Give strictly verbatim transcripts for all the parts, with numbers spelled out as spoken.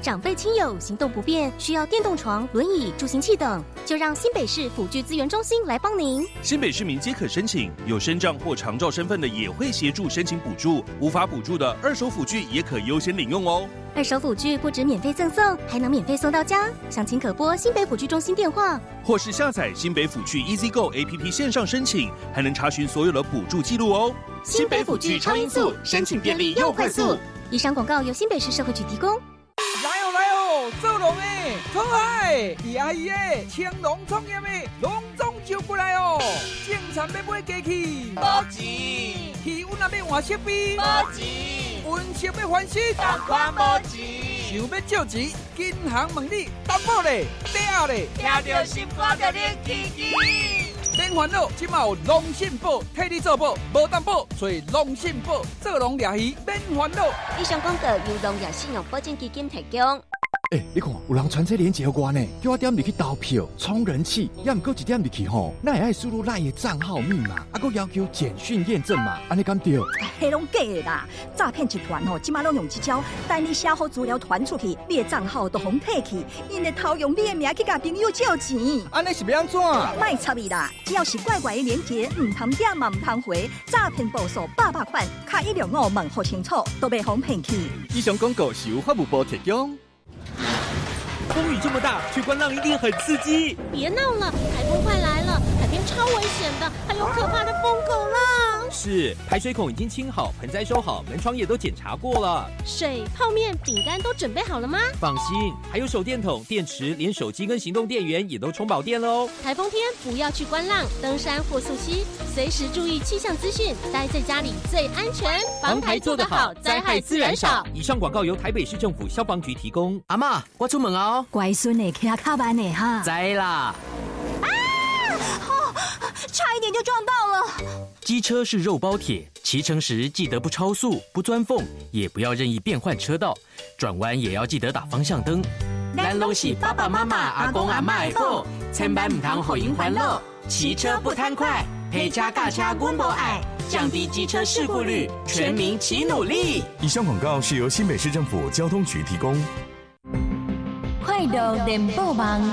长辈亲友行动不便，需要电动床、轮椅、助行器等，就让新北市辅具资源中心来帮您。 新北市民皆可申请，有身障或长照身份的也会协助申请补助，无法补助的二手辅具也可优先领用哦。 二手辅具不止免费赠送，还能免费送到家。详情可拨新北辅具中心电话， 或是下载新北辅具 EasyGo A P P 线上申请，还能查询所有的补助记录哦。 新北辅具超音速，申请便利又快速。以上广告由新北市社会局提供。 来哦来哦，做龙诶，讨海，伊阿姨诶，青龙创业诶，隆重就过来哦。种田要买机器， 无钱； 气温也要换设备， 无钱； 温室要翻新， 同款无钱。 想要借钱，银行问你担保咧，了咧， 听到心肝就咧起起。 免烦恼，即马有龙信保替你做保，无担保，所以龙信保做龙掠鱼免烦恼。 以上广告由龙掠信用保证基金提供。 哎、欸，你看，有人传这链接给我呢，叫我点入去投票充人气，也毋过一点入去吼，那会爱输入赖的账号密码，啊，佮要求简讯验证嘛，安尼敢对？ 迄拢假的啦！诈骗集团吼，即马拢用这招，等你写好资料传出去，你的账号都互摕去，因会偷用你的名去甲朋友借钱。 安尼是要安怎？ 卖插伊啦！只要是怪怪的链接，唔通点嘛唔通回，诈骗报数百百款，卡一六五问好清楚，都袂互骗去。 以上广告是由法务部提供。 风雨这么大，去观浪一定很刺激。 别闹了，台风快来了，海边超危险的，还有可怕的疯狗浪。 是，排水孔已经清好，盆栽收好，门窗也都检查过了。 水、泡面、饼干都准备好了吗？ 放心，还有手电筒、电池，连手机跟行动电源也都充饱电喽。 台风天不要去观浪、登山或溯溪，随时注意气象资讯，待在家里最安全。 防台做得好，灾害自然少。以上广告由台北市政府消防局提供。 阿嬷，我出门哦。 乖孙的骑卡慢的哈。 知啦。 啊！哦，差一点就撞到了。 机车是肉包铁，骑乘时记得不超速、不钻缝，也不要任意变换车道，转弯也要记得打方向灯。咱拢是爸爸妈妈、阿公阿嬷的宝，千万唔通互因烦恼。骑车不贪快，陪车驾车阮无爱，降低机车事故率，全民齐努力。 以上广告是由新北市政府交通局提供。 快乐联播网，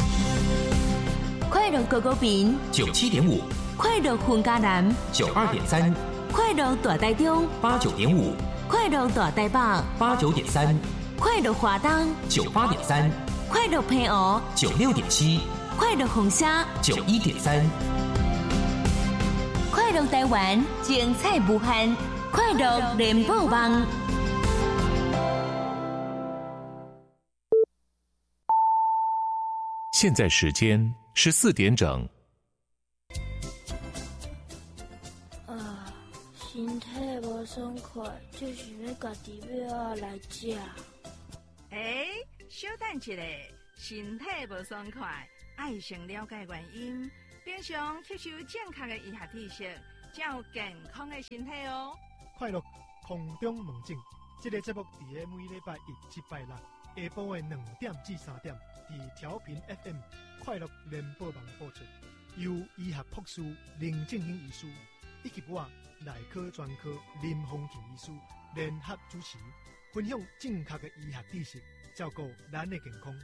快乐狗狗饼九七点五， 快乐混家南九二点三， 快乐大台中八九点五， 快乐大台北八九点三， 快乐华东九八点三， 快乐平湖九六点七， 快乐红虾九一点三， 快乐台湾精彩无限，快乐联播网。 现在时间十四点整。 啊，身体无爽快，就想要家己要来食。 哎，小等一下，身体无爽快，爱先了解原因，平常吸收正确的医学知识，才有健康的身体哦。 快乐空中门诊，这个节目伫个每礼拜一、七拜六下晡的两点至三点。伫调频 F M 快乐联播网播出，由医学博士林正英医师以及我内科专科林丰田医师联合主持，分享正确的医学知识，照顾咱的健康。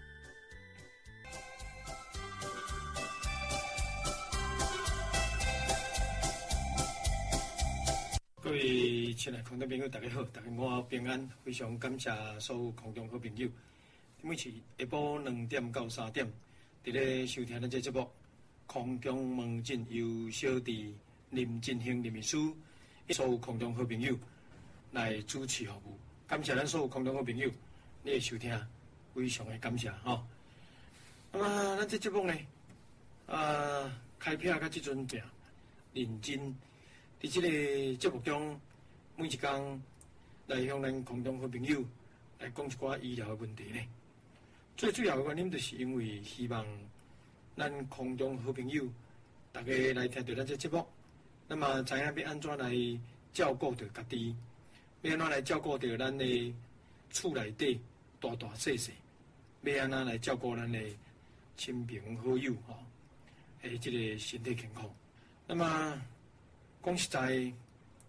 各位亲爱的空中朋友，大家好，大家我平安，非常感谢所有空中好朋友。每次下晡两点到三点，伫咧收听咱这节目《空中门诊》，由小弟林振兴林秘书，所有空中好朋友来主持服务。感谢咱所有空中好朋友，你的收听，非常的感谢吼。那么咱这节目呢，啊，开票到即阵正认真，伫即个节目中，每一天来向咱空中好朋友来讲一寡医疗的问题呢。最主要的原因，就是因为希望咱空中好朋友大家来听到咱这节目，那么知影要安怎来照顾着家己，要安怎来照顾着咱的厝内底大大细细，要安怎来照顾咱的亲朋好友吼，诶，这个身体健康。那么讲实在，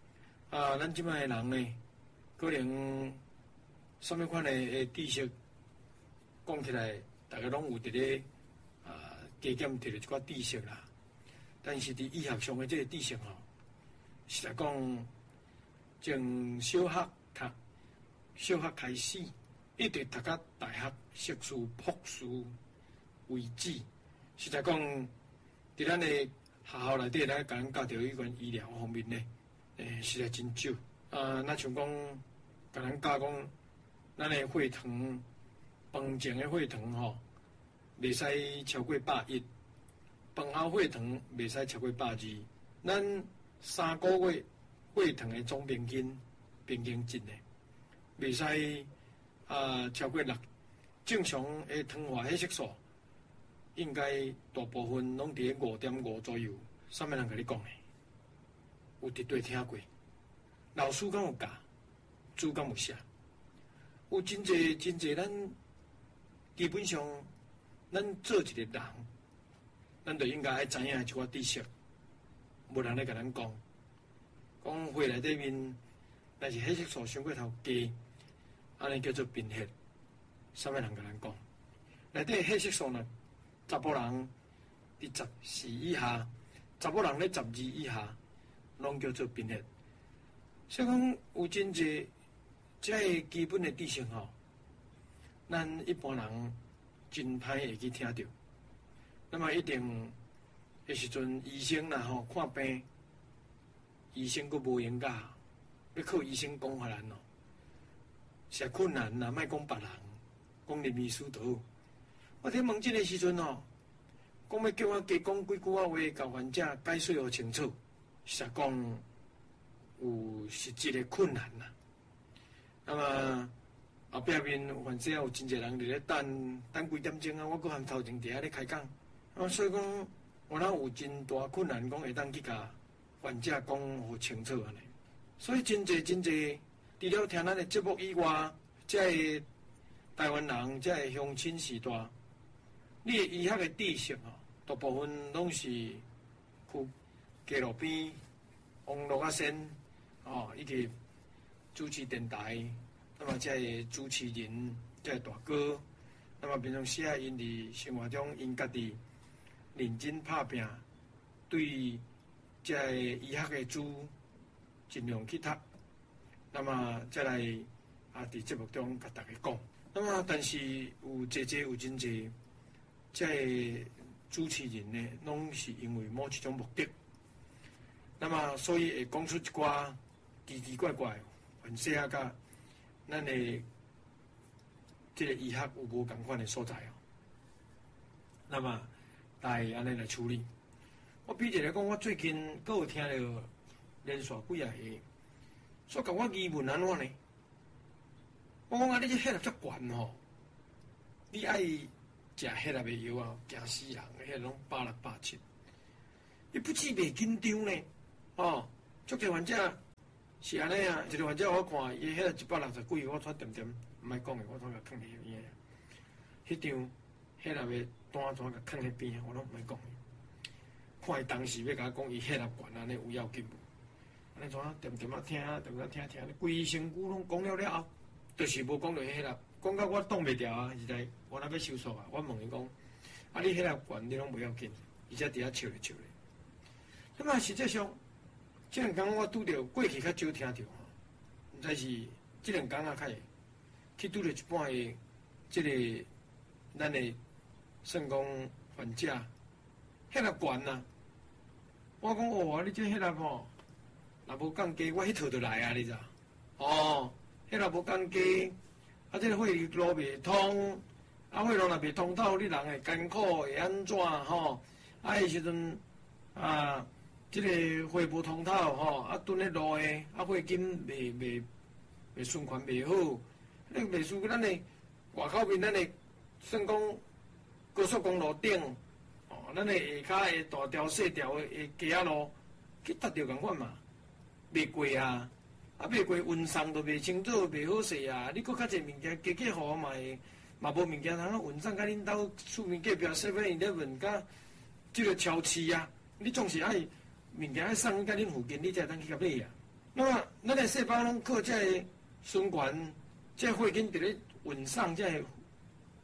啊，咱即摆的人呢，可能什么款的知识讲起来，大家拢有伫咧啊加减摕着一寡知识啦。但是伫医学上的这个知识吼，实在讲，从小学读小学开始，一直读到大学硕士、博士为止。实在讲，伫咱的学校内底，咱甲咱教着有关医疗方面呢，诶，实在真少。啊，那像讲，甲咱教讲，咱的血糖，饭前的血糖吼，袂使超过百一；饭后血糖袂使超过百二。咱三个月血糖的总平均平均值呢，袂使啊超过六。正常的糖化血色素应该大部分拢伫咧五点五左右。啥物人甲你讲的？有伫对听过？老师敢有教？书敢有写？有真侪真侪，咱基本上咱做一个人，咱就应该爱知影一寡知识。无人咧甲咱讲，讲血内底面，但是血色素伤过头低，安尼叫做贫血。啥物人甲咱讲？内底血色素呢？查甫人伫十四以下，查某人咧十二以下，拢叫做贫血。所以讲有真侪这基本的知识吼，咱一般人真歹会去听到。那么一定迄时阵医生啦吼看病，医生佫无严格，要靠医生讲法难咯，实困难啦，莫讲别人。讲林医师就好，我伫问诊的时阵吼，讲要叫我加讲几句啊话，甲患者解说互清楚，实讲有实际的困难啦。那么后壁面患者有真侪人伫咧等等几点钟啊，我搁含头前伫遐咧开讲，啊，所以讲我若有真大困难，讲会当去甲患者讲互清楚安尼。所以真侪真侪，除了听咱的节目以外，即个台湾人即个乡亲时代，你的医学的知识吼，大部分拢是去街路边、网络啊先哦，以及主持电台，那么即个主持人、即个大哥，那么平常时啊，因伫生活中因家己认真拍拼，对即个医学的书尽量去读，那么再来啊，伫节目中甲大家讲。那么，但是有侪侪有真侪，即个主持人呢，拢是因为某一种目的，那么所以会讲出一寡奇奇怪怪、很细啊甲咱的即个医学有无共款的所在哦。那么，来安尼来处理。我比一个讲，我最近阁有听到连续几啊个，所甲我疑问安怎呢？我讲啊，你这血压遮悬吼，你爱食血压的药啊，惊死人！血拢百六百七，你不止袂紧张呢，哦，足侪患者是安尼啊，一个患者我看伊血压一百六十几，我煞点点毋爱讲的，我煞甲囥伫边个，迄张血压的单怎甲囥喺边，我拢毋爱讲。看伊当时要甲我讲伊血压悬安尼有要紧无？安尼怎啊点点啊听，点点听听，规身躯拢讲了了后。就是无讲到迄啦，讲到我挡袂牢啊！现在我若要收束啊，我问伊讲，啊你迄个悬你拢袂要紧，而且伫遐笑咧笑咧。那么实际上，即两工我拄着过去较少听着吼，毋知是即两工啊较会去拄着一半个即个咱的算讲患者，迄个悬啊！我讲哦，你即迄个吼，若无降低，我迄套就来啊！你知？哦。迄若无降低，啊，即个血路袂通，啊，血路若袂通透，你人会艰苦，会安怎吼？啊，迄时阵啊，即个血无通透吼，啊，蹲咧路诶，啊，血筋袂袂袂循环袂好，你袂输咱诶外口面咱诶，算讲高速公路顶，哦，咱诶下骹诶大条细条诶街仔路，去搭着共款嘛，袂过啊。啊，袂过运送都袂清楚，袂好势啊！你搁较侪物件加加互我嘛会，嘛无物件通啊运送甲恁兜厝面隔壁 seven eleven 甲即个超市啊！你总是爱物件爱送甲恁附近，你才通去甲买啊。那么，咱诶细胞拢靠即个循环，即个血筋伫咧运送，即个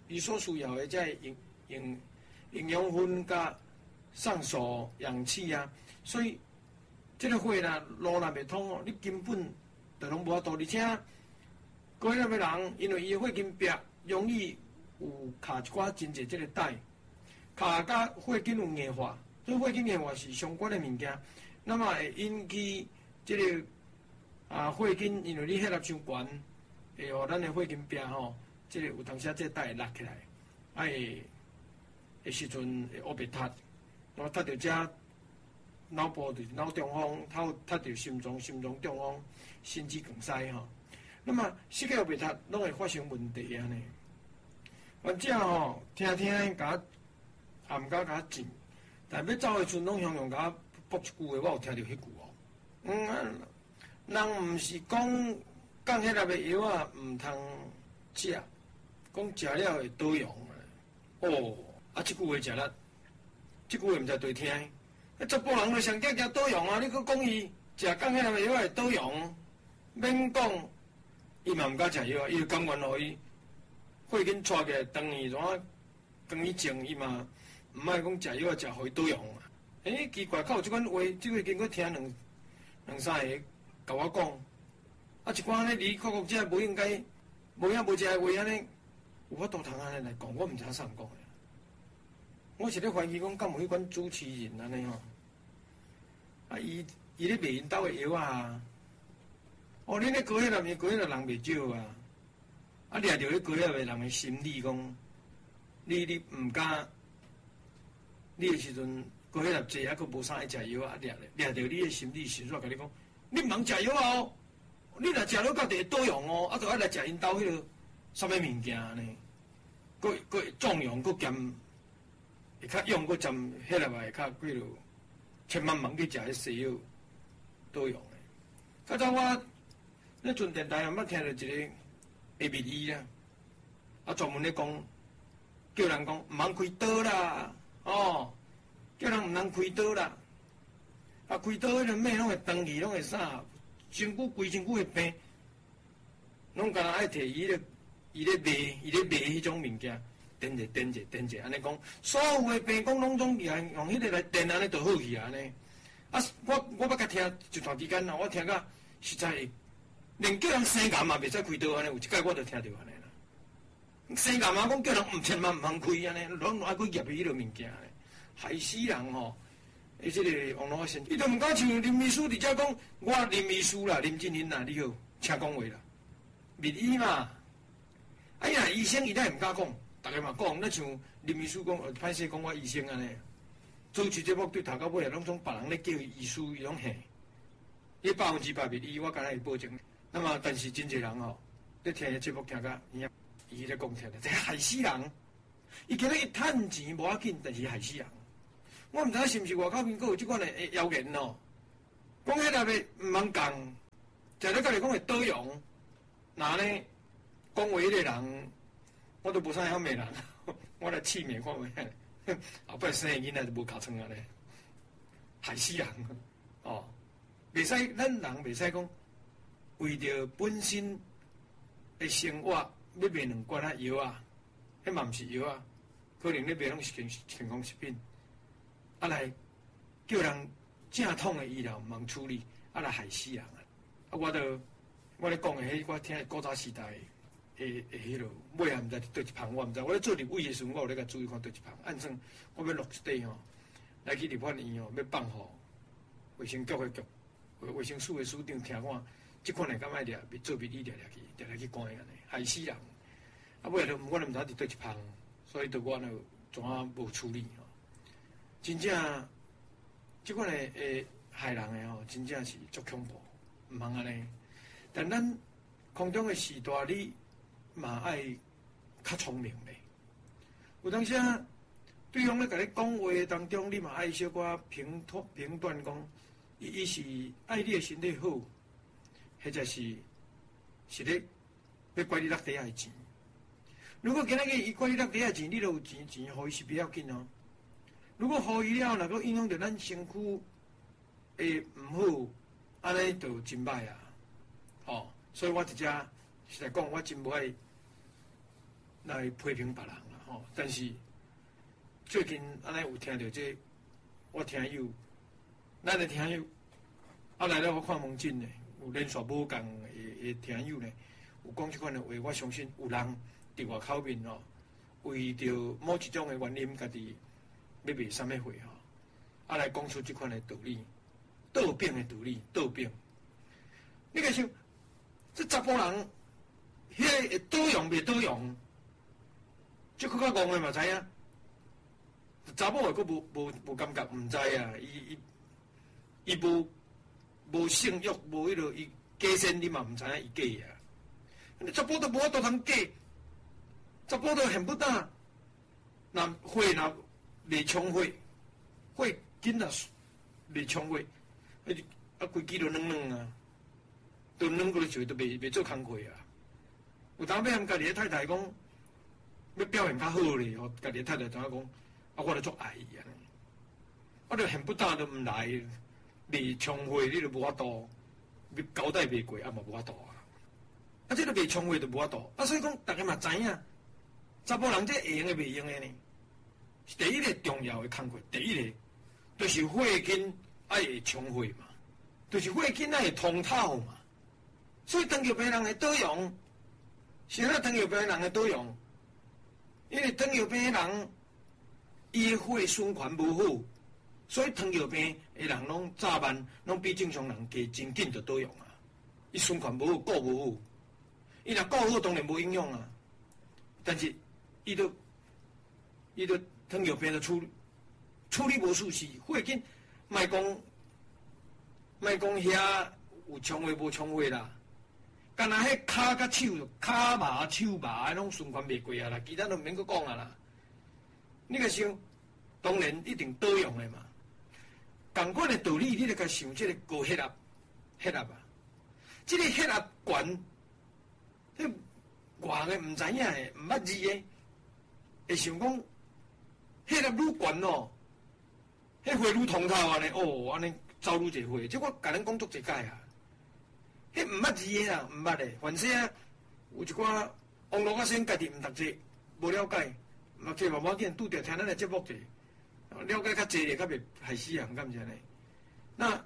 伊所需要的这营营营养分甲上素、氧气啊，所以这个血啦路若袂通哦，你根本就拢无法度。而且高血压的人，因为伊血筋壁容易有卡一寡真侪这个带，卡甲血筋有硬化，所以血筋硬化是相关的物件，那么会引起这个啊血筋，因为你血压伤悬，会互咱的血筋壁吼，这个有当时这带会落起来，啊会的时阵会乌白塌，然后塌到遮脑部就是脑中风，塌塌到心脏，心脏中风，心肌梗塞吼。那么膝盖乌白塌，拢会发生问题安尼。反正吼，听听甲我暗甲甲静，但要走的时阵，拢常常甲我卜一句话，我有听到迄句哦。嗯，人毋是讲降血压的药啊，毋通食，讲食了会倒用哦。啊，即句话食力，即句话毋知对听。啊，足部人都上惊惊倒用啊！你佫讲伊食降血压的药会倒用，免讲伊嘛毋敢食药啊，伊就甘愿互伊血筋带起来，当伊怎啊，当伊静伊嘛，毋爱讲食药啊，食互伊倒用啊。诶，奇怪，较有即款话，即个经过听两两三个甲我讲，啊，一寡安尼离科学者无应该无影无食的话安尼，有法度通安尼来讲，我毋知啥人讲的。我是咧怀疑讲，敢有迄款主持人安尼吼？啊，伊伊咧卖因兜的药啊！哦，恁咧高血压面高血压人袂少啊！啊，掠着咧高血压的人的心理讲，你你毋敢，你的时阵高血压济，啊，佫无啥爱食药啊，掠咧掠着你的心理是煞甲你讲，你毋通食药啊哦！你若食了到底会倒用哦，啊，佫爱来食因兜迄个啥物物件呢？佫佫壮阳佫兼。会较用佫占血压会较几落，千万莫去食迄西药倒用的。较早我咧阵电台毋捌听到一个下面医啦，啊专门咧讲，叫人讲毋通开刀啦，哦，叫人毋通开刀啦，啊开刀迄个咩拢会长去，拢会啥，身躯规身躯会病，拢干那爱摕伊咧伊咧卖伊咧卖迄种物件。电者电者电者，安尼讲，所有的病讲拢总用用迄个来电，安尼就好去啊！安尼，啊，我我捌甲听一段时间啦，我听甲实在会，连叫人生癌嘛袂使开刀安尼，有一届我就听到安尼啦。生癌嘛，讲叫人毋千万毋通开安尼，拢爱去入去迄落物件咧，害死人吼！伊即个网络先，伊都毋敢像林秘书伫遮讲，我林秘书啦，林志玲啦，你好，请讲话啦，民医嘛，哎呀，医生伊才毋敢讲。大家嘛讲，那像林秘书讲，歹势讲我医生安尼，主持节目对头到尾拢总别人咧叫伊医师，伊拢嘿，伊百分之百袂医，我敢若会保证。那么，但是真侪人吼，咧听个节目听甲，伊伊咧讲听咧，这害死人。伊今日一趁钱无要紧，但是害死人。我毋知是毋是外口面阁有即款诶谣言咯？讲迄个袂毋通讲，就咧甲你讲会倒用，那呢讲话迄个人。我都无啥晓骂人，我来试面看卖，后摆生囡仔就无尻川啊咧，害死人哦！袂使，咱人袂使讲为着本身的生活要卖两罐啊药啊，迄嘛毋是药啊，可能咧卖拢是健健康食品，啊来叫人正统的医疗毋通处理，啊来害死人啊！啊，我都我咧讲的迄，我听古早时代。诶诶，迄落尾啊，毋知对一旁，我毋知。我咧做入委的时阵，我有咧甲注意看对一旁。按算我要录一底吼，来去立法院吼，要放互卫生局的局、卫生署的署长听看，即款来敢爱掠，做秘医掠掠去，掠掠去关安尼，害死人。啊，尾了我咧毋知伫对一旁，所以对我呢怎啊无处理吼。真正即款的诶害人的吼，真正是足恐怖，毋通安尼。但咱空中的时代你。嘛爱较聪明咧，有当时啊，对方咧甲你讲话当中，你嘛爱小可评断评断讲，伊伊是爱你的身体好，或者是是咧要怪你落底下的钱。如果今仔日伊怪你落底下钱，你都有钱钱，互伊是不要紧哦。如果互伊了，若个影响到咱身躯诶毋好，安尼就真歹啊！哦，所以我直接实在讲，我真无爱。 来批评别人啦吼。但是最近安尼有听到这我听友，咱的听友啊来了我看网进呢，有连续无共的的听友呢，有讲即款的话，我相信有人伫外口面吼，为着某一种的原因，家己要卖啥物货吼，啊来讲出即款的道理，倒变的道理，倒变。你个想，这查甫人，迄个会倒用袂倒用，即更较戆的嘛知影。查某的佫无无无感觉，毋知啊，伊伊伊无无性欲，无迄落伊假身，你嘛毋知影伊假啊。你查甫都无法度通假，查甫都恨不得，那火若袂冲火，火紧若袂冲火，啊规支都软软啊，都软过就都袂袂做工课啊。有当要含家己的太太讲，要表现较好咧，吼，家己的太太怎样讲？啊，我著足爱伊啊！我著恨不得都毋来，袂冲火你著无法度，交代袂过啊嘛无法度啊！啊，这个袂冲火著无法度啊，所以讲大家嘛知影，查甫人这会用的袂用的呢，是第一个重要的工课，第一个就是火紧爱会冲火嘛，就是火紧爱会通透嘛，所以糖尿病人会倒用，是那糖尿病人会倒用，因为糖尿病人。伊的血循环无好，所以糖尿病的人拢早晚拢比正常人加真紧就倒用啊。伊循环无好，顾无好，伊若顾好当然无影响啊。但是伊都伊都糖尿病的处理处理无舒适，血紧莫讲莫讲遐有冲血无冲血啦，干那迄骹甲手骹麻手麻拢循环袂过啊啦，其他都免阁讲啊啦。你个想，当然一定倒用的嘛。同款的道理，你著甲想即个高血压，血压啊，即、这个血压悬，迄外个毋知影的，毋捌字的，会想讲血压愈悬哦，迄血愈通透安尼，哦，安尼走愈侪血，即我甲恁讲足一解啊。迄毋捌字的啊，毋捌的，凡是啊，有一寡网络啊，先家己毋读册，无了解。嘛，计慢慢见拄着听咱的节目者，了解较济咧，较袂害死人，敢是安尼？那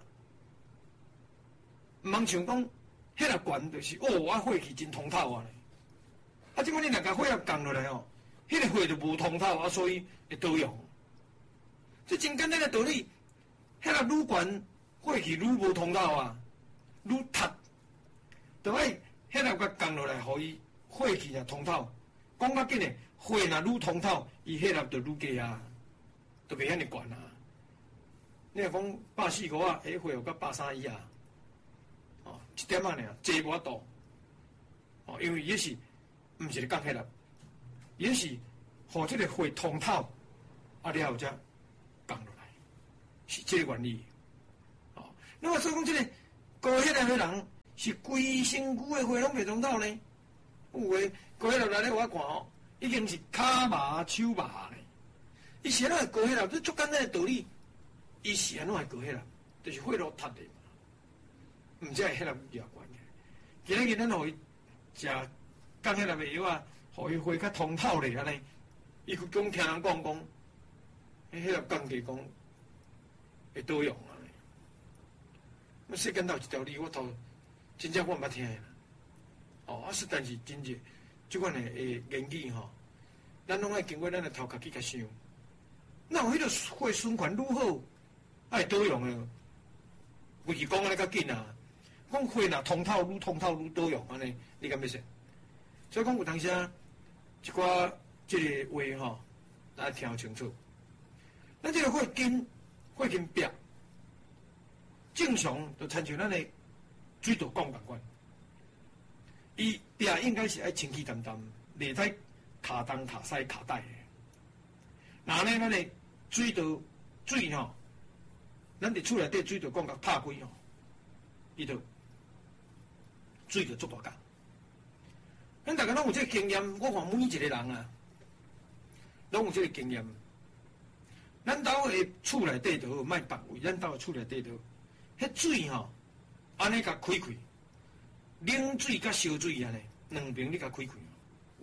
毋通想讲，迄个悬就是哦，我血气真通透啊！啊，即摆你若甲血压降落来哦，迄、那个血就无通透啊，所以会倒用。这真简单的道理，迄个愈悬，血气愈无通透啊，愈塌，就爱迄个甲降落来，互伊血气也通透，讲较紧诶。血若愈通透，伊血压就愈低啊，就袂遐尼悬啊。你若讲百四五啊，迄血有到百三以下，哦，一点仔尔，济无法度。哦，因为伊是毋是咧降血压，伊是互即个血通透，啊了后才降落来，是这个原理。哦，那么所以讲，即个高血压的人是规身躯的血拢袂通透呢？有诶，高血压来咧，我看哦。已经是骹麻手麻咧，伊是安怎会高血压？这足简单的道理，伊是安怎会高血压？就是血路塌的嘛，毋只系血压比较悬嘅。今日咱互伊食降血压的药啊，互伊血较通透咧安尼。伊佮讲听人讲讲，迄血压降低讲会倒用安尼。我世间头一条理，我头真正我毋捌听啦。哦，啊是，但是真正。即款诶诶研究吼，咱拢爱经过咱诶头壳去甲想，那有迄个血循环愈好，爱倒用诶，不是讲安尼较紧啊。讲血若通透愈通透愈倒用安尼，你敢要信？所以讲有当时啊，一寡即个话吼，大家听清楚。咱即个血筋血筋壁，正常就亲像咱诶水道管共款。伊壁应该是爱清气淡淡，袂使卡东卡西卡带的。那呢，咱的水道水吼，咱伫厝内底水道管甲拍开吼，伊就水就足大甲。咱大家拢有这个经验，我看每一个人啊，拢有这个经验。咱兜的厝内底就莫别位，咱兜的厝内底就，迄水吼，安尼甲开开。冷水甲烧水安尼，两边你甲开开，有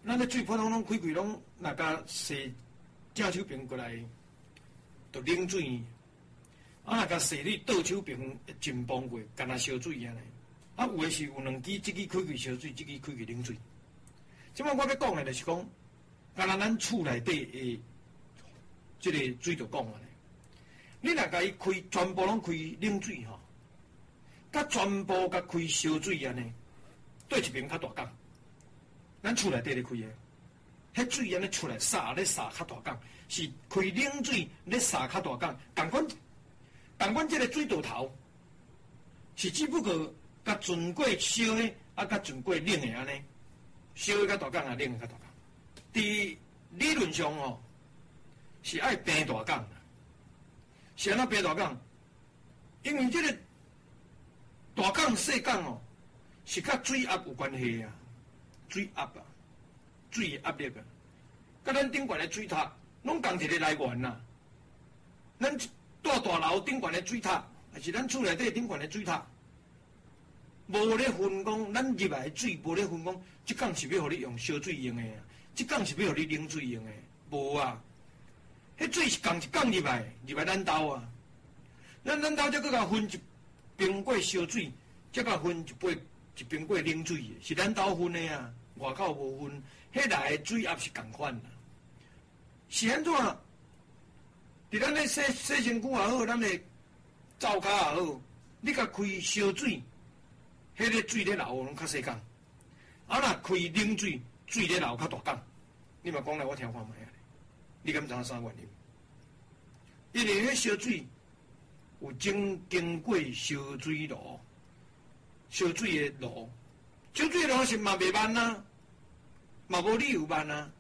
咱咧水普通拢开开拢，那甲洗正手边过来，就冷水。啊，若甲洗你倒手边会浸崩过，干那烧水安尼。啊，有诶是有两支，即支开开烧水，即支开开冷水。即摆我要讲诶，就是讲，干那咱厝内底诶，即个水就讲安尼。你若甲伊开全部拢开冷水吼，甲全部甲开烧水安尼，对一边较大港。咱厝内底咧开诶，迄水安尼出来洒咧洒较大港，是开冷水咧洒较大港。共款，共款即个水道头，是只不过甲船过烧诶，啊甲船过冷诶安尼，烧诶较大港啊，冷诶较大港。伫理论上吼，是爱平大港。是安怎平大港？因为即个大港、细港哦，是甲水压有关系啊，水压啊，水压力啊，甲咱顶悬的水塔拢共一个来源呐。咱大大楼顶悬的水塔，还是咱厝内底顶悬的水塔，无咧分工，咱入来的水无咧分工，即港是要互你用烧水用的啊，即港是要互你冷水用的，无啊。迄水是共一港入来，入来咱兜啊。咱咱兜则搁甲分一冰过烧水，则甲分一杯一冰过冷水的，是咱兜分的啊。外口无分，迄来的水压是共款啦。是安怎？伫咱咧洗洗身躯也好，咱咧灶骹也好，你甲开烧水，迄个水咧流拢较细港。啊，若开冷水，水咧流较大港。你嘛讲来我听看觅啊。你敢知影啥原因？因为迄烧水有经经过烧水炉，烧水的炉，烧水炉是嘛袂慢啊，嘛无理由慢啊。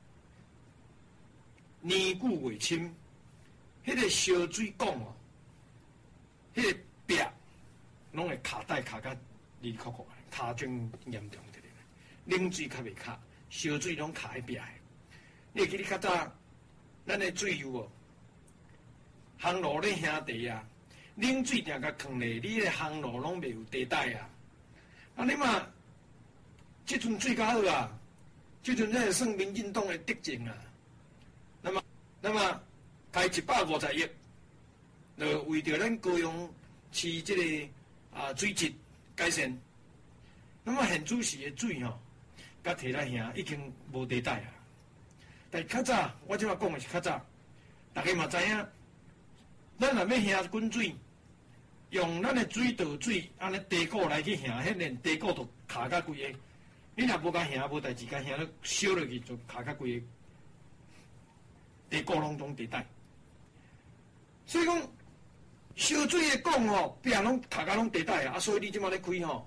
年久未深，迄、那个烧水管哦，迄、那个壁拢会卡带卡甲离扣扣，卡种严重一点。冷水较袂卡，烧水拢卡喺壁的。你记你较早？咱的水有无？烘炉咧兄弟啊，冷水定甲放咧，你的烘炉拢袂有地带啊。啊，你嘛，即阵水较好啊，即阵迄算民进党的德政啊。那么，那么开一百五十亿，就为着咱高雄市即个啊水质改善。那么现主时的水吼，甲摕来兄已经无地带啊。但较早，我即马讲的是较早，大家嘛知影，咱若要下滚水，用咱的水道水安尼地沟来去下，迄连地沟都卡甲规个。你若无甲下，无代志，甲下咧烧落去就卡甲规个，地沟拢总地带。所以讲，烧水的管吼，壁拢卡甲拢地带啊，所以你即马咧开吼，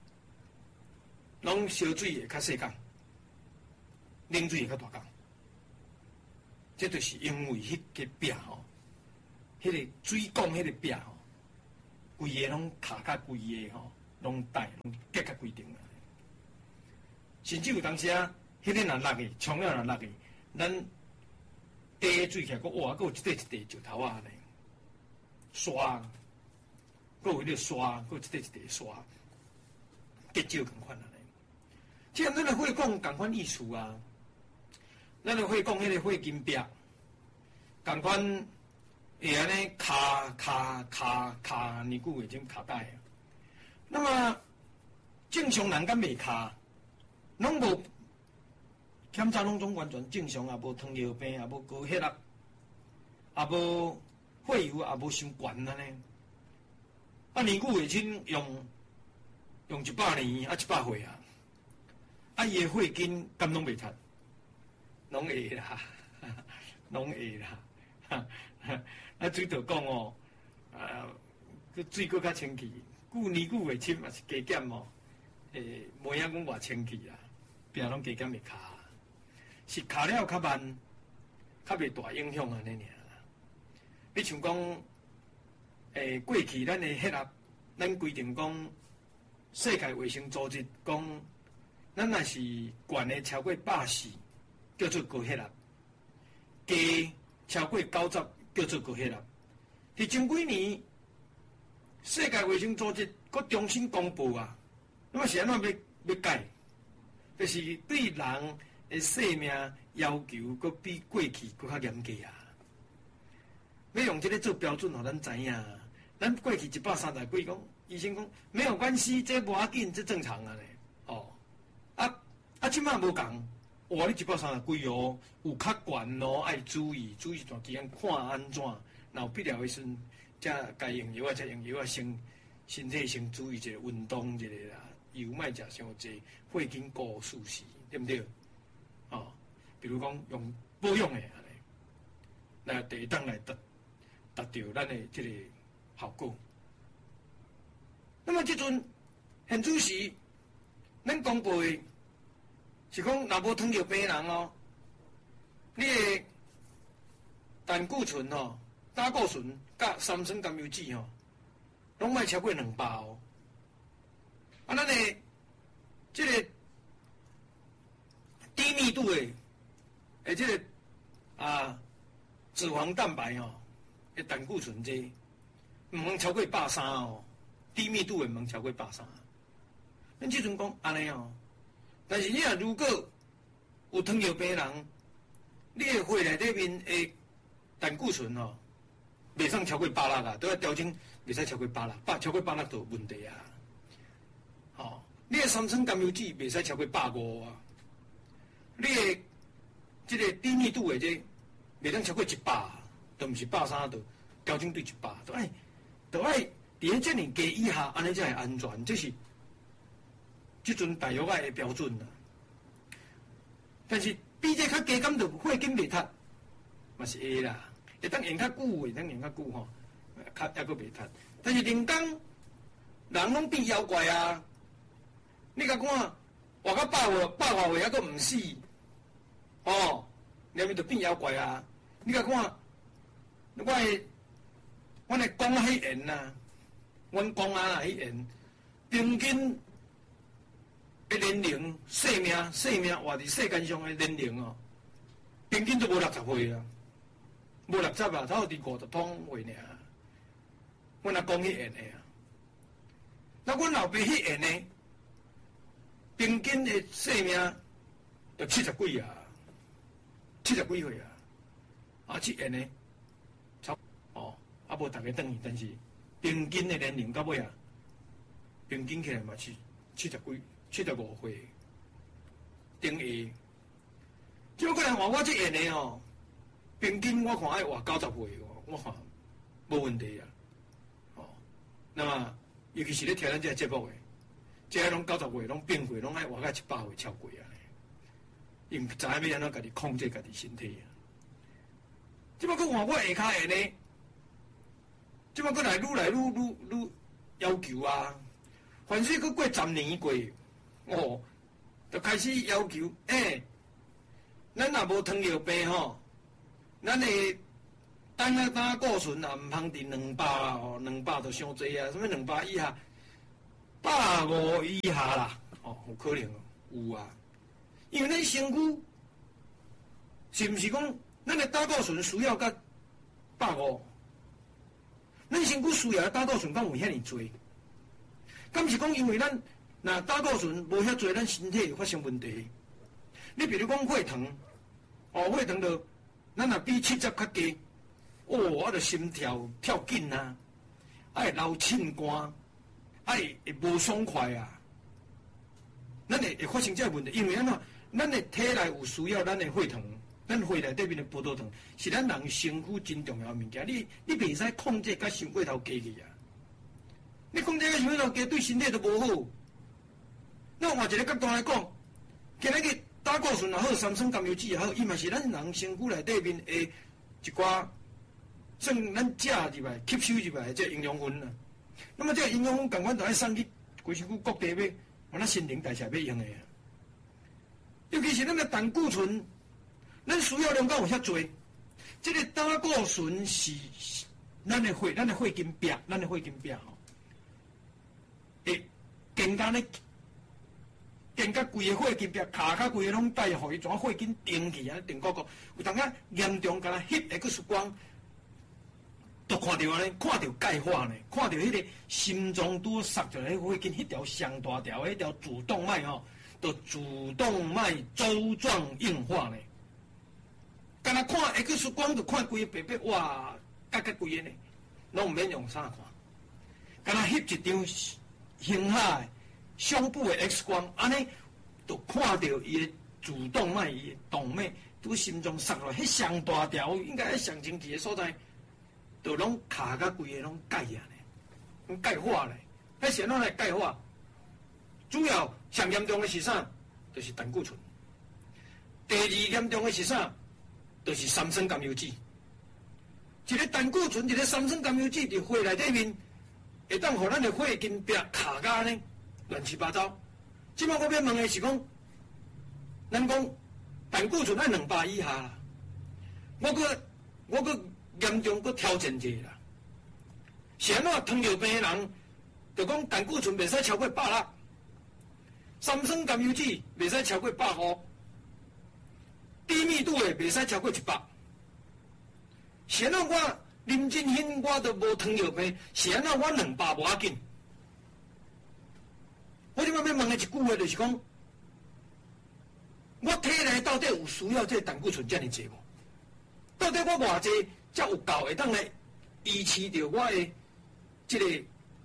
拢烧水会较细港，冷水会较大港。这就是因为迄个壁吼，迄、那个水管迄个壁吼，规个拢卡甲规个吼，拢带拢结甲规定啊。甚至有当时啊，迄、那个若落去，冲了若落去，咱地水起来，佫哇，佫有一块一块石头啊咧，刷，佫有迄个刷，佫有一块一块刷，结石共款啊咧。即咱的火管共款意思啊。咱就会讲迄个火金壁，共款会安尼卡卡卡卡年久已经卡带啊。那么正常人敢袂卡，拢无检查拢总完全正常，也无糖尿病，也无高血压，也无血油，也无伤悬安尼。啊，年久卫生用用一百年啊，一百岁啊，啊伊的血筋敢拢袂塌。拢会啦，拢会啦。啊，水道讲哦，啊，个水佫较清气，久年久未深也是加减哦。诶，无影讲偌清气啦，壁拢加减会卡，是卡了较慢，较袂大影响安尼尔啦。你像讲，诶，过去咱的血压，咱规定讲，世界卫生组织讲，咱若是悬的超过百四。叫做高血压，低超过九十叫做高血压。伫前几年，世界卫生组织佫重新公布啊，那么是安怎要要改？就是对人的生命要求，佫比过去佫较严格啊！要用这个做标准，互咱知影。咱过去一百三十几讲，医生讲没有关系，这无要紧，这正常啊咧。哦，啊啊，即摆无共，哇！你一百三十几哦，有较悬哦，爱注意注意一段期间看安怎，然后必要的时阵，才该用药啊，才用药啊，先身体先注意一下运动一下啦，油莫食伤济，血经过舒适，对不对？哦，比如讲用保养的安尼，来第一档来达达到咱的这个效果。那么即阵现主时，咱公布的是讲，若无糖尿病人哦，你的胆固醇哦、胆固醇甲三酸甘油酯哦，拢莫超过两百哦。啊，咱的即个低密度的，诶，即个啊脂肪蛋白哦，诶胆固醇这毋通超过百三哦，低密度的毋通超过百三。咱即阵讲安尼哦。但是你若如果有糖尿病人，你的血内底面的胆固醇吼，袂使超过百六啊，都要调整，袂使超过百六，百超过百六就有问题啊。吼，你的三酸甘油酯袂使超过百五啊，你的即个低密度的这袂当超过一百，都毋是百三，就调整对一百，都爱，都爱伫咧这尔低以下，安尼才会安全，这是。即阵大约爱的标准啦，但是比这较低，敢就血经袂塌，嘛是会啦，会当用较久，会当用较久吼，较抑阁袂塌。但是人工人拢变妖怪啊！你甲看，活到百外百外岁还阁毋死，哦，连面就变妖怪啊！你甲看，我的我的讲啊迄缘呐，阮讲啊迄缘，平均。的年龄、生命、生命活伫世间上的年龄哦，平均都无六十岁啊，无六十啊，差不多伫五十通岁尔。阮阿公迄缘的啊，那阮老爸迄缘的，平均的生命就七十几啊，七十几岁啊，啊，即缘的，差哦，啊无逐个等于，但是平均的年龄到尾啊，平均起来嘛是七十几。七十五岁，等于，即个人话我这样的哦，平均我看爱活九十岁哦，我看无问题啊。哦，那么尤其是咧听咱这个节目的，这些拢九十岁，拢变岁，拢爱活到一百岁超过啊。因知影要安怎家己控制家己身体啊。即摆佫换我下骹下呢，即摆佫来愈来愈愈愈要求啊，凡是佫过十年过。哦，就开始要求，诶、欸，咱若无糖尿病吼，咱的胆啊胆固醇啊，毋通伫两百哦，两百就伤济啊，什么两百以下，百五以下啦，哦，有可能哦，有啊，因为咱身躯是毋是讲，咱的胆固醇需要甲百五，咱身躯需要的胆固醇敢有遐尔多？敢是讲因为咱？那胆固醇无遐多，咱身体发生问题。你比如讲血糖，哦，血糖就咱若比七十较低，哦，我着心跳跳紧啊，爱流凊汗，爱会无爽快啊。咱会会发生这个问题，因为咱啊，咱的体内有需要咱的血糖，咱血内底面的葡萄糖是咱人身躯真重要的物件。你你袂使控制甲伤过头加去啊！你控制甲伤过头加，对身体都无好。那换一个角度来讲，今日个胆固醇也好，三酸甘油酯也好，伊嘛是咱人身躯内底面的一寡，算咱食入来、吸收入来的这营养分啊。那么这营养分共款就爱送去规身躯各地要，往咱新陈代谢要用的啊。尤其是咱的胆固醇，咱需要量够有遐多。这个胆固醇是咱的血，咱的血经壁，咱的血经壁吼，会更加咧。更甲规个血经壁卡卡规个拢带互伊怎血经顶起啊，顶高高，有当啊严重，敢若翕会去曙光，都看到安尼，看到钙化呢，看到迄个心脏拄塞着迄血经，迄条上大条迄条主动脉吼， 就主动脉粥状硬化呢。干那看 X 光就看规个白白哇，甲甲规个呢，拢毋免用啥看。干那翕一张胸下的胸部的 X 光，安尼就看到伊的主动脉、伊的动脉拄心脏塞落，迄上大条，应该喺上前期的所在，就拢卡甲规个拢钙啊呢，拢钙化咧。迄时拢来钙化，主要上严重的是啥？就是胆固醇。第二严重的是啥？就是三酸甘油酯。一个胆固醇，一个三酸甘油酯伫血内底面，会当互咱的血筋壁卡甲呢乱七八糟。即摆我要问的是讲，咱讲胆固醇爱两百以下啦，我个我个严重个挑战者啦。是安怎糖尿病的人，就讲胆固醇袂使超过百六，三酸甘油酯袂使超过百五。低密度的袂使超过一百，是安怎我林振兴我都无糖尿病，是安怎我两百无要紧。我即摆要问的一句话就是讲，我体内到底有需要这胆固醇遮尔济无？到底我偌济才有够会当来维持着我的即个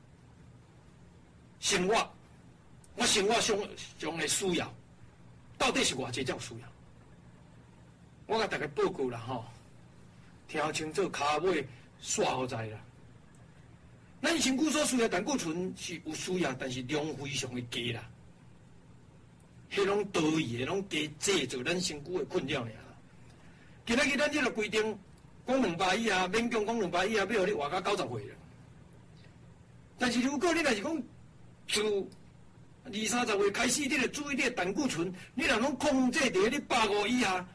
生活，我生活上上的需要，到底是偌济才有需要？我甲大家报告啦吼，听清楚骹尾煞好在啦。咱身躯所需要胆固醇是有需要，但是量非常的低啦。迄拢多余的，拢加制造咱身躯的困扰尔。今仔日咱即个规定，讲两百以下，勉强讲两百以下，要互你活到九十岁啦。但是如果你若是讲自二三十岁开始，你著注意你的胆固醇，你若拢控制伫你百五以下。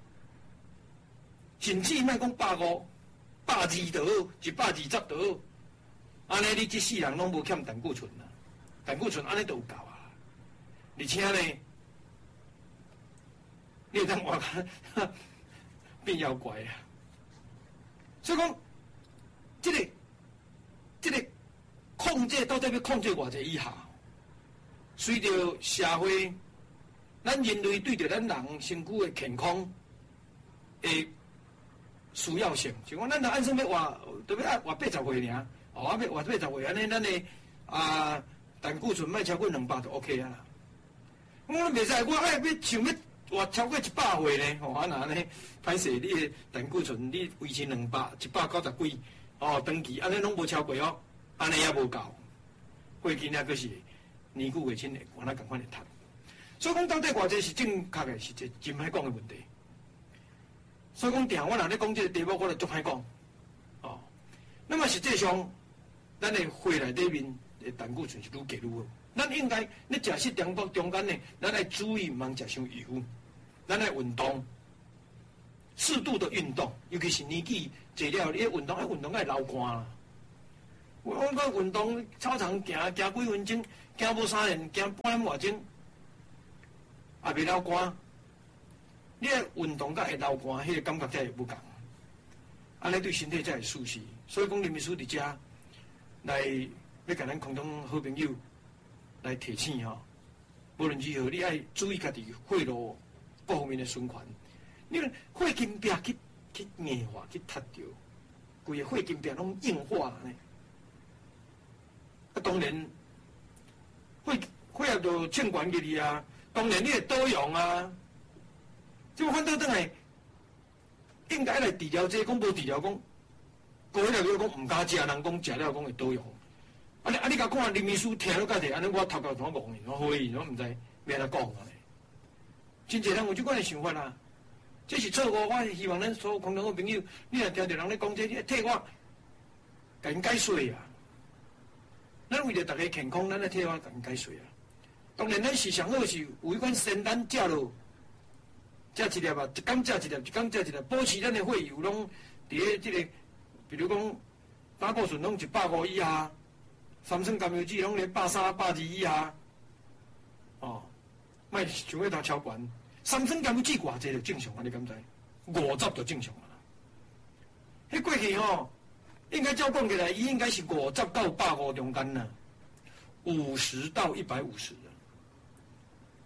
甚至莫讲百五、百二就好，一百二十就好。安尼你这世人拢无欠胆固醇啦，胆固醇安尼就有够啊。而且呢，你会当活变妖怪啊。所以讲，这个、这个控制到底要控制偌济以下？随着社会，咱人类对着咱人身躯的健康的需要性，就讲咱若按算要活，特别爱活八十岁尔，哦，要活八十岁安尼，咱的啊胆固醇莫超过两百就 OK 啊啦。我袂使，我爱要想要活超过一百岁呢，哦，啊那安尼歹势，你的胆固醇你维持两百、一百九十几，哦，长期安尼拢无超过哦，安尼也无够。过去那个是年久月轻的，我那赶快来谈。所以讲到底偌济是正确的，是一真歹讲的问题。所以讲，定我若咧讲这个题目，我就足歹讲，哦。那么实际上，咱的血内底面的胆固醇是愈加愈好。咱应该咧食食中中间呢，咱爱注意，毋通食伤油。咱爱运动，适度的运动，尤其是年纪坐了，你运动爱运动爱流汗啦。我讲个运动，操场行行几分钟，行无三年，行半点外钟，也袂流汗。你个运动甲会流汗，迄个感觉才会不共，安尼对身体才会舒适。所以讲，林秘书伫遮来要甲咱空中好朋友来提醒吼，无论如何，你爱注意家己血路各方面的循环。你血筋壁去去硬化，去塌掉，规个血筋壁拢硬化呢。啊，当然血血液就欠管给你啊，当然你会多用啊。即我反倒转来，应该来治疗这，讲无治疗讲，过迄个讲毋敢食，人讲食了讲会倒用。啊你啊你甲看林秘书听了甲者，安尼我头壳怎懵去，我好去，我毋知要安怎讲啊咧。真侪人有即款的想法啦，这是错误。我希望咱所有空中好朋友，你若听到人咧讲这，你替我甲因解说啊。咱为着大家健康，咱来替我甲因解说啊。当然，咱时常好是有迄款仙丹食落。食一粒啊，一工食一粒，一工食一粒，保持咱的血油拢伫咧即个，比如讲胆固醇拢一百五以下，三酸甘油酯拢咧百三、百二以下，哦，莫想要他超悬。三酸甘油酯偌济就正常啊，你敢知？五十就正常啊。迄过去吼，应该照讲起来，伊应该是五十到百五中间呐，五十到一百五十。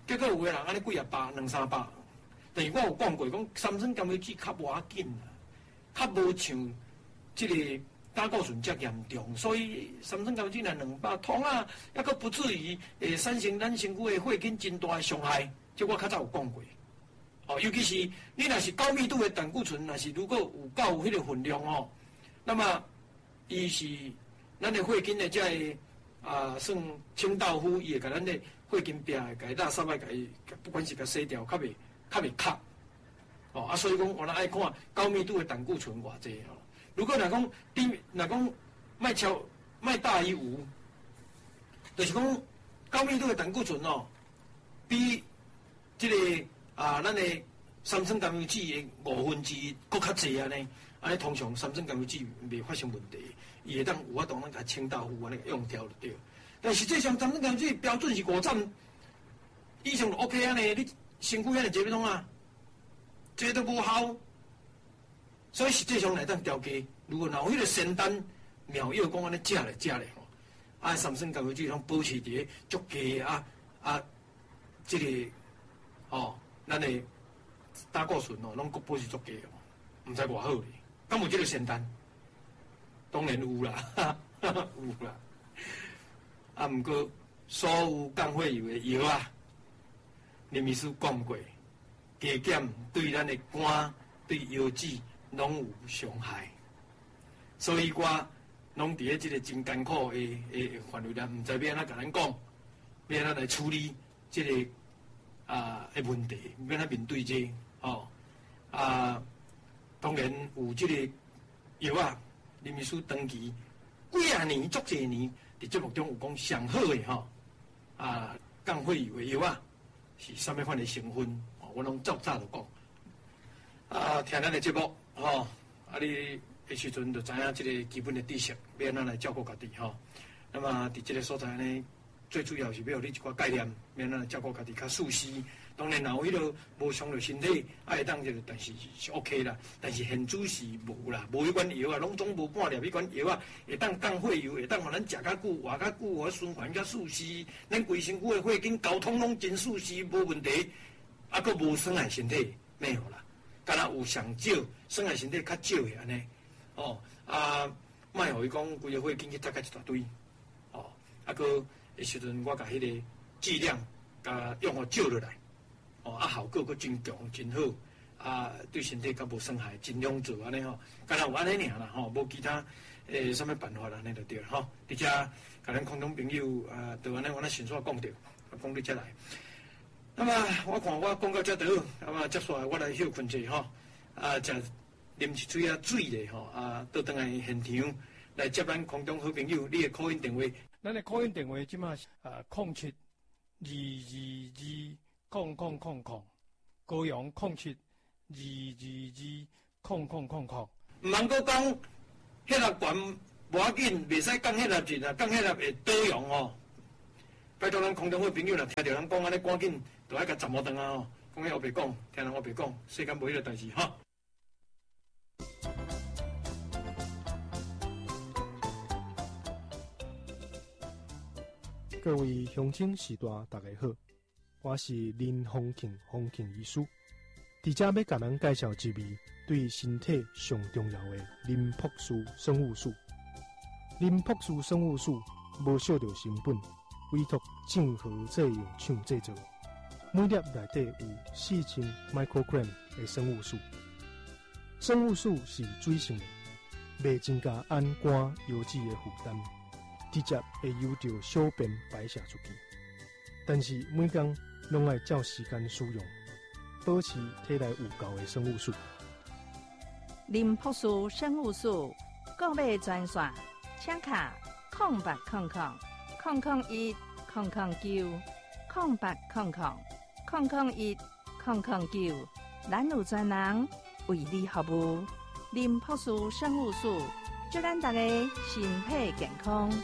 结果有个人安尼几啊百、两三百，但是我有讲过，讲三酸甘油酯较无要紧啦，较无像即个胆固醇遮严重，所以三酸甘油酯若两百，通啊，抑阁不至于会产生咱身躯的血筋真大的伤害。即我较早有讲过。哦，尤其是你若是高密度的胆固醇，若是如果有够有迄个分量哦，那么伊是咱的血筋的遮个啊，算清道夫，伊会甲咱的血筋壁会甲伊拉撒来，甲伊不管是甲洗掉，较袂较袂卡。哦啊，所以讲我咱爱看高密度的胆固醇偌济哦。如果若讲低，若讲卖超卖大于五，就是讲高密度的胆固醇哦，比即、這个。啊，咱的三酸甘油酯的五分之一搁较济安尼，安尼通常三酸甘油酯袂发生问题，伊会当有法度咱甲清道夫安尼用掉就对。但实际上三酸甘油酯标准是五站以上就 OK 安尼，你身躯安尼坐要创啊，这都无效。所以实际上来当调节，如果若有迄个仙丹妙药讲安尼食咧食咧吼，啊三酸甘油酯拢保持伫足低啊啊，即、這个哦。咱的胆固醇哦，拢国保持足低哦，毋知偌好咧。敢有即个仙丹？当然有啦，有啦。啊，毋过所有降血油的药啊，林医师讲过，加减对咱的肝、对腰子拢有伤害。所以我拢伫咧即个真艰苦的的范围内，毋知要安怎甲咱讲，要安怎来处理即、這个。啊，诶问题，免来面对这，哦，啊，当然有即个药啊，林医师长期几啊年、足侪年，伫节目中有讲上好诶吼，啊，降血油诶药啊，是啥物款诶成分？哦，我拢早早就讲。啊，听咱诶节目，吼，啊，你诶时阵就知影即个基本诶知识，要安怎来照顾家己吼。那么伫即个所在呢？最主要是要有你一寡概念，免咱照顾家己较舒适。当然，若有迄落无伤着身体，爱当即个，但是是 OK 啦。但是现主是无啦，无迄款药啊，拢总无半粒迄款药啊，会当降血油，会当互咱食较久、活较久，互循环较舒适，咱规身躯的血筋交通拢真舒适，无问题。啊，佫无伤害身体，没有啦。敢若有上少，伤害身体较少的安尼。哦，啊，莫互伊讲规个血筋去搭甲一大堆。哦，啊佫。诶时阵，我甲迄个剂量，甲用互少落来，哦，啊效果佫真强真好，啊对身体较无伤害，尽量做安尼吼，敢若有安尼尔啦吼，无其他诶啥物办法啦，安尼就对啦吼。而且甲咱空中朋友啊，就安尼我咱先煞讲着，啊讲你则来。那么我看我讲到遮倒，那么接下来我来休困者吼，啊，食啉一嘴啊水咧吼，啊倒转来现场来接咱空中好朋友，你诶call in电话。 咱的call in电话即马是啊，零七二二二空空空空，高阳零七二二二空空空空。 毋通阁讲迄粒管无要紧，袂使讲迄粒钱啊，讲迄粒会倒用哦。拜托咱空中好朋友啦，听着人讲安尼，赶紧就爱甲暂无断啊吼，讲迄后白讲，听人后白讲，世间无迄个代志哈。 各位乡亲士大大家好，我是林丰庆丰庆医师，伫遮要甲咱介绍一味对身体上重要的林朴素生物素。林朴素生物素无少着成本，委托正和制药厂制作，每粒内底有四千 microgram 的生物素。生物素是水性的，袂增加按肝腰子的负担。直接会由着小便排泄出去，但是每工拢爱照时间使用，保持体内有够的生物素。 林朴素生物素购买专线，请卡空八空空空空一空空九空八空空空空一空空九，咱有专人为你服务。林朴素生物素，祝咱大家身体健康。